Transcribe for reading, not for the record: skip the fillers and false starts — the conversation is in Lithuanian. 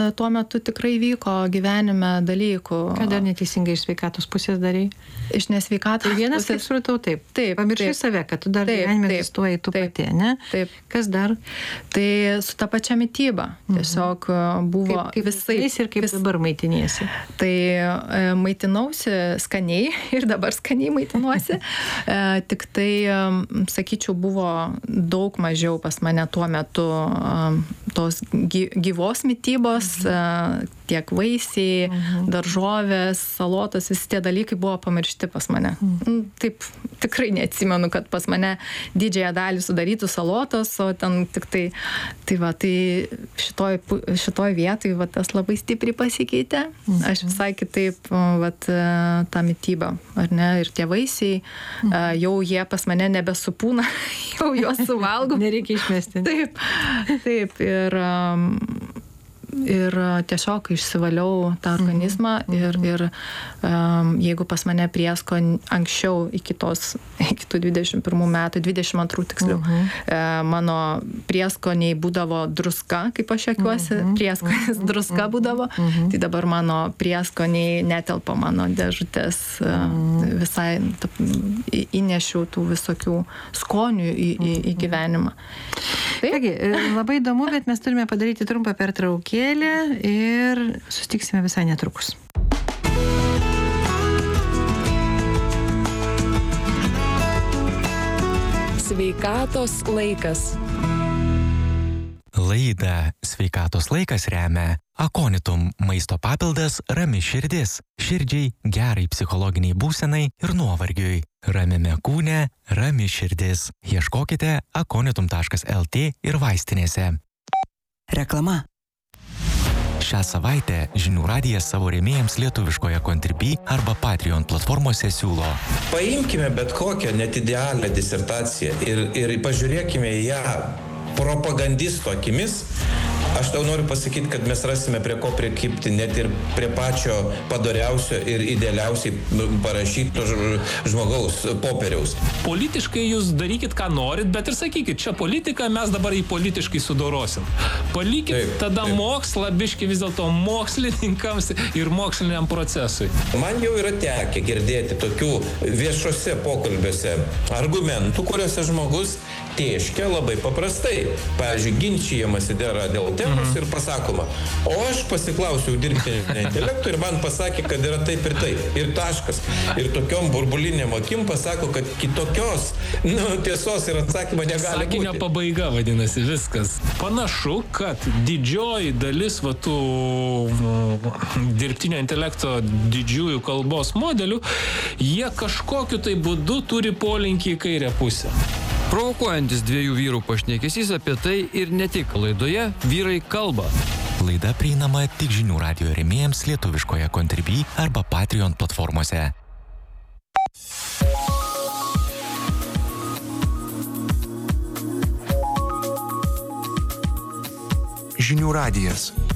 tuo metu tikrai vyko gyvenime dalykų. Ką dar neteisingai iš sveikatos pusės darai? Iš nesveikatos Vienas, kaip supratau, taip. Pamiršai save, kad tu dar gyvenime egzistuoji tu pati, ne? Taip. Kas dar? Tai su ta pačia mityba. Tiesiog buvo visai. Ir kaip dabar maitiniesi? Tai maitinausi skaniai ir dabar skaniai maitinuosi. Tik tai, sakyčiau, buvo daug mažiau pas mane tuo metu tos gyvos mitybos, tiek vaisiai, daržovės, salotos, visi tie dalykai buvo pamiršti pas mane. Taip, tikrai neatsimenu, kad pas mane didžiąją dalį sudarytų salotos, o ten tik tai, tai šitoj vietoj tas labai stipriai pasikeitė. Aš visai kitaip tą mitybą, ar ne, ir tie vaisiai, jau jie pas mane nebesupūna, jau juos suvalgau. Nereikia išmesti. Taip, ir tiesiog išsivaliau tą organizmą ir jeigu pas mane priesko anksčiau iki tų 21 metų, 22 tiksliau, mano prieskoniai būdavo druska, kaip aš juokiuosi, prieskonis druska būdavo, tai dabar mano prieskoniai netelpa mano dėžutės, visai įnešiau tų visokių skonių į gyvenimą. Taigi, labai įdomu, bet mes turime padaryti trumpą pertraukėlę ir susitiksime visai netrukus. Sveikatos laikas. Laidą Sveikatos laikas remia Akonitum maisto papildas Rami širdis. Širdžiai, gerai psichologiniai būsenai ir nuovargiui. Ramiame kūne, rami širdis. Ieškokite akonitum.lt ir vaistinėse. Reklama. Šią savaitę Žinių radijas savo rėmėjams lietuviškoje Contribui arba Patreon platformose siūlo. Paimkime bet kokią net idealią disertaciją ir pažiūrėkime į ją propagandisto akimis. Aš tau noriu pasakyti, kad mes rasime prie ko prikibti net ir prie pačio padoriausio ir idealiausiai parašyto žmogaus popieriaus. Politiškai jūs darykit, ką norit, bet ir sakykit, čia politika, mes dabar į politiškai sudorosim. Palikit tada mokslą, biški vis dėlto mokslininkams ir moksliniam procesui. Man jau yra tekę girdėti tokių viešose pokalbiuose argumentų, kuriuose žmogus tėškia labai paprastai. Pavyzdžiui, ginčijamasi dėl temos ir pasakoma, o aš pasiklausiau dirbtinio intelekto ir man pasakė, kad yra taip ir taip. Ir taškas. Ir tokiom burbulinėm akim pasako, kad kitokios tiesos ir atsakymo negali būti. Sakinio pabaiga vadinasi viskas. Panašu, kad didžioji dalis tų dirbtinio intelekto didžiųjų kalbos modelių, jie kažkokiu tai būdu turi polinkį į kairę pusę. Provokuojantis dviejų vyrų pašnekesys apie tai ir ne tik laidoje Vyrai kalba. Laida prieinama tik Žinių radijo rėmėjams lietuviškoje Contribui arba Patreon platformose. Žinių radijas.